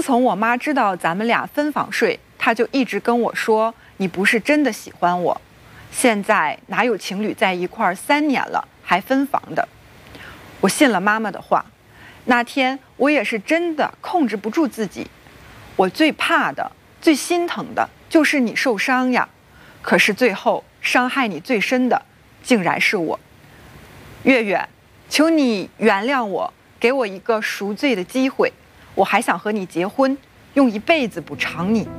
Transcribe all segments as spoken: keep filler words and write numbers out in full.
自从我妈知道咱们俩分房睡，她就一直跟我说你不是真的喜欢我。现在哪有情侣在一块儿三年了还分房的？我信了妈妈的话。那天我也是真的控制不住自己。我最怕的、最心疼的就是你受伤呀。可是最后伤害你最深的，竟然是我。月月，求你原谅我，给我一个赎罪的机会。我还想和你结婚，用一辈子补偿你。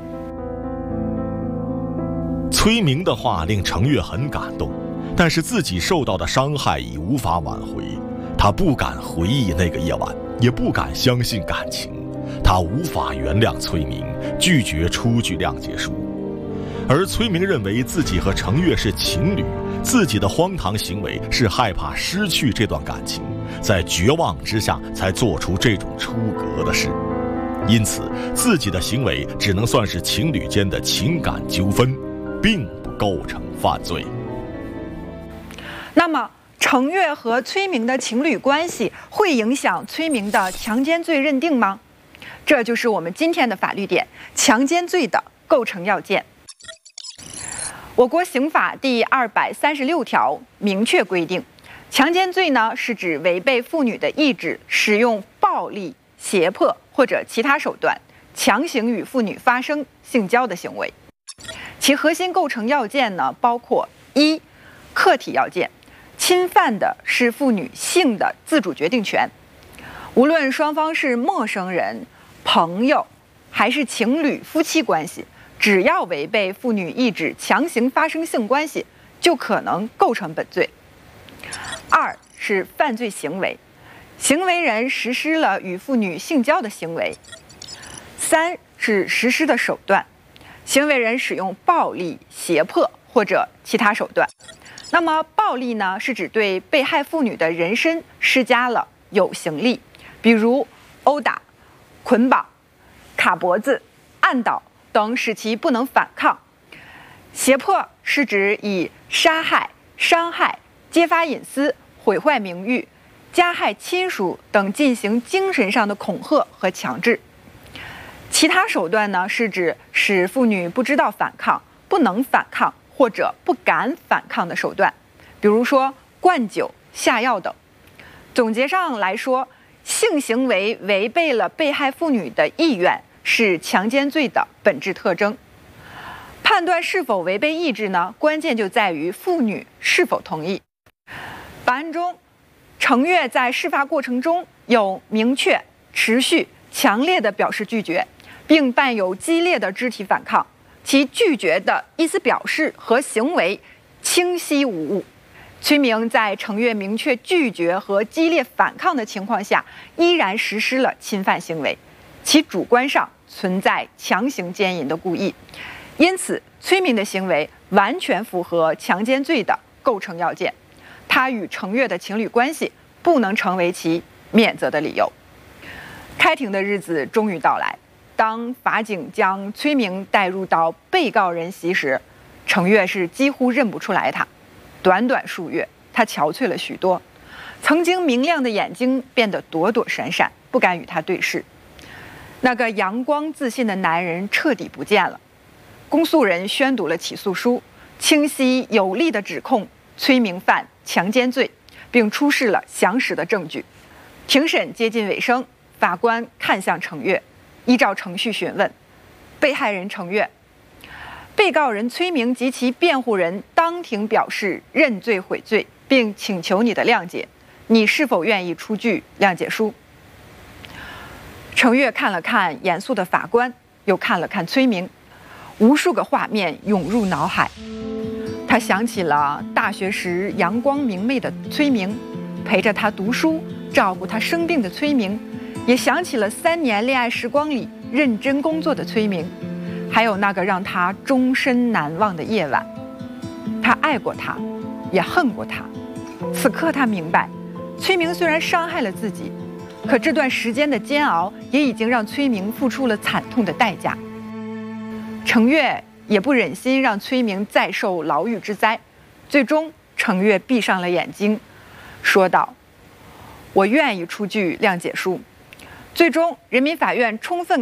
崔明的话令程月很感动，但是自己受到的伤害已无法挽回。他不敢回忆那个夜晚，也不敢相信感情。他无法原谅崔明，拒绝出具谅解书。而崔明认为自己和程月是情侣，自己的荒唐行为是害怕失去这段感情，在绝望之下才做出这种出格的事。因此自己的行为只能算是情侣间的情感纠纷，并不构成犯罪。 那么程月和崔明的情侣关系会影响崔明的强奸罪认定吗？这就是我们今天的法律点，强奸罪的构成要件。我国刑法第二百三十六条明确规定，强奸罪呢是指违背妇女的意志，使用暴力、胁迫或者其他手段强行与妇女发生性交的行为。其核心构成要件呢包括：一、客体要件，侵犯的是妇女性的自主决定权。无论双方是陌生人、朋友还是情侣、夫妻关系，只要违背妇女意志强行发生性关系，就可能构成本罪。二是犯罪行为，行为人实施了与妇女性交的行为。三是实施的手段，行为人使用暴力、胁迫或者其他手段。那么暴力呢，是指对被害妇女的人身施加了有形力，比如殴打、捆绑、卡脖子、按倒等，使其不能反抗。胁迫是指以杀害、伤害、揭发隐私、毁坏名誉、加害亲属等进行精神上的恐吓和强制。其他手段呢，是指使妇女不知道反抗、不能反抗或者不敢反抗的手段，比如说灌酒、下药等。总结上来说，性行为违背了被害妇女的意愿，是强奸罪的本质特征。判断是否违背意志呢，关键就在于妇女是否同意。本案中，程月在事发过程中有明确、持续、强烈的表示拒绝，并伴有激烈的肢体反抗，其拒绝的意思表示和行为清晰无误。崔明在程月明确拒绝和激烈反抗的情况下，依然实施了侵犯行为，其主观上存在强行奸淫的故意，因此崔明的行为完全符合强奸罪的构成要件，他与程月的情侣关系不能成为其免责的理由。开庭的日子终于到来，当法警将崔明带入到被告人席时，程月是几乎认不出来他。短短数月，他憔悴了许多，曾经明亮的眼睛变得躲躲闪闪，不敢与他对视。那个阳光自信的男人彻底不见了。公诉人宣读了起诉书，清晰有力地指控崔明犯强奸罪，并出示了详实的证据。庭审接近尾声，法官看向程月，依照程序询问被害人程月。被告人崔明及其辩护人当庭表示认罪悔罪，并请求你的谅解，你是否愿意出具谅解书？程月看了看严肃的法官，又看了看崔明，无数个画面涌入脑海。他想起了大学时阳光明媚的崔明，陪着他读书、照顾他生病的崔明，也想起了三年恋爱时光里认真工作的崔明，还有那个让他终身难忘的夜晚。他爱过他，也恨过他。此刻他明白，崔明虽然伤害了自己，可这段时间的煎熬也已经让崔明付出了惨痛的代价。程月也不忍心让崔明再受牢狱之灾，最终程月闭上了眼睛，说道：我愿意出具谅解书。最终人民法院充分